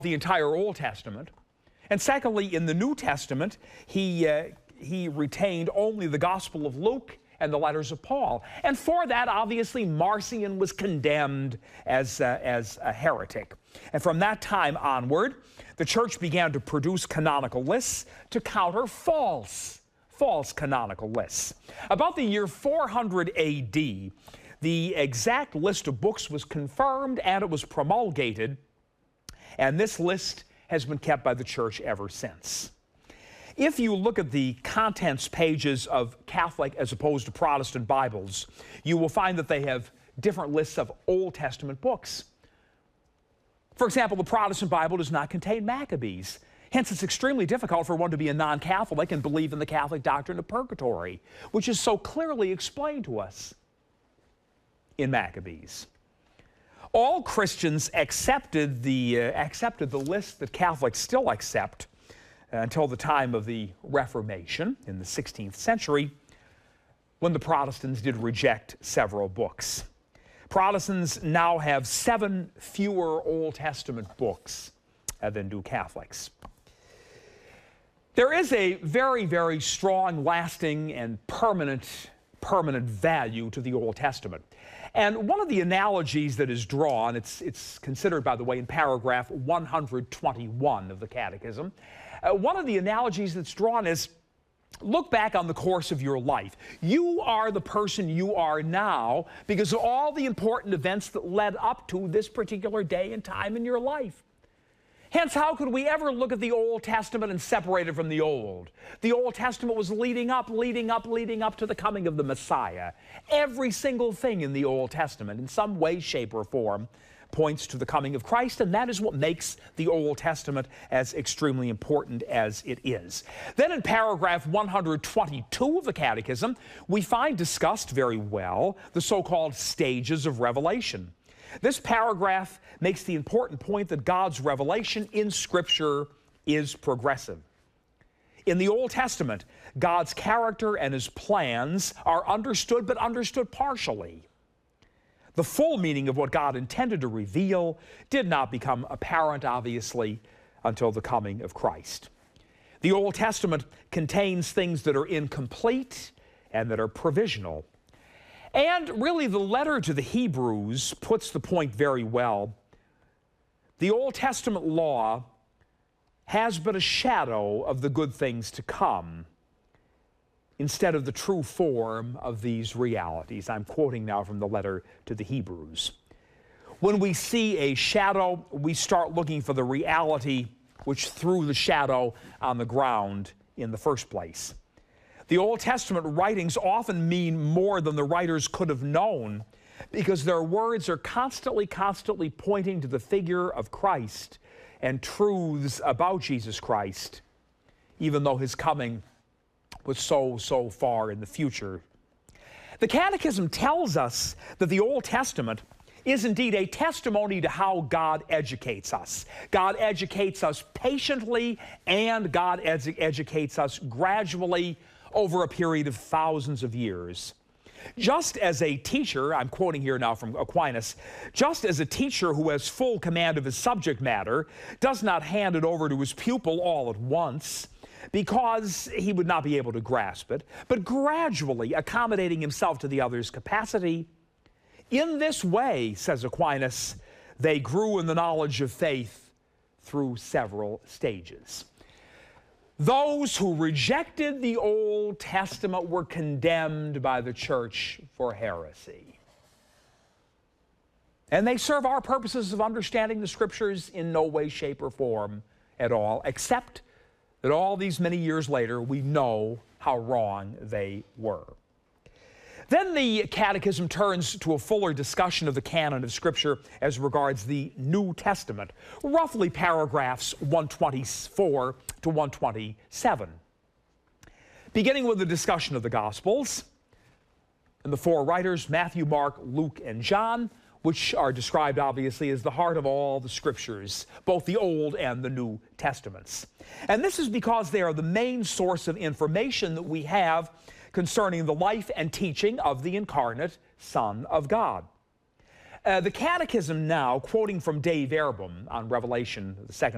the entire Old Testament. And secondly, in the New Testament, he retained only the Gospel of Luke and the letters of Paul. And for that, obviously, Marcion was condemned as a heretic. And from that time onward, the church began to produce canonical lists to counter false canonical lists. About the year 400 A.D., the exact list of books was confirmed and it was promulgated, and this list has been kept by the church ever since. If you look at the contents pages of Catholic as opposed to Protestant Bibles, you will find that they have different lists of Old Testament books. For example, the Protestant Bible does not contain Maccabees. Hence, it's extremely difficult for one to be a non-Catholic and believe in the Catholic doctrine of purgatory, which is so clearly explained to us in Maccabees. All Christians accepted the list that Catholics still accept until the time of the Reformation in the 16th century, when the Protestants did reject several books. Protestants now have 7 fewer Old Testament books than do Catholics. There is a very, very strong, lasting, and permanent value to the Old Testament. And one of the analogies that is drawn, it's considered, by the way, in paragraph 121 of the Catechism, one of the analogies that's drawn is, look back on the course of your life. You are the person you are now because of all the important events that led up to this particular day and time in your life. Hence, how could we ever look at the Old Testament and separate it from the Old? The Old Testament was leading up to the coming of the Messiah. Every single thing in the Old Testament, in some way, shape, or form, points to the coming of Christ, and that is what makes the Old Testament as extremely important as it is. Then in paragraph 122 of the Catechism, we find discussed very well the so-called stages of revelation. This paragraph makes the important point that God's revelation in Scripture is progressive. In the Old Testament, God's character and His plans are understood, but understood partially. The full meaning of what God intended to reveal did not become apparent, obviously, until the coming of Christ. The Old Testament contains things that are incomplete and that are provisional. And really, the letter to the Hebrews puts the point very well. The Old Testament law has but a shadow of the good things to come instead of the true form of these realities. I'm quoting now from the letter to the Hebrews. When we see a shadow, we start looking for the reality which threw the shadow on the ground in the first place. The Old Testament writings often mean more than the writers could have known because their words are constantly pointing to the figure of Christ and truths about Jesus Christ, even though His coming was so far in the future. The Catechism tells us that the Old Testament is indeed a testimony to how God educates us. God educates us patiently, and God educates us gradually over a period of thousands of years. Just as a teacher, I'm quoting here now from Aquinas, just as a teacher who has full command of his subject matter does not hand it over to his pupil all at once because he would not be able to grasp it, but gradually accommodating himself to the other's capacity, in this way, says Aquinas, they grew in the knowledge of faith through several stages. Those who rejected the Old Testament were condemned by the church for heresy. And they serve our purposes of understanding the Scriptures in no way, shape, or form at all, except that all these many years later, we know how wrong they were. Then the Catechism turns to a fuller discussion of the canon of Scripture as regards the New Testament, roughly paragraphs 124 to 127. Beginning with the discussion of the Gospels, and the 4 writers, Matthew, Mark, Luke, and John, which are described obviously as the heart of all the Scriptures, both the Old and the New Testaments. And this is because they are the main source of information that we have concerning the life and teaching of the incarnate Son of God. The Catechism now, quoting from Dei Verbum on Revelation, the second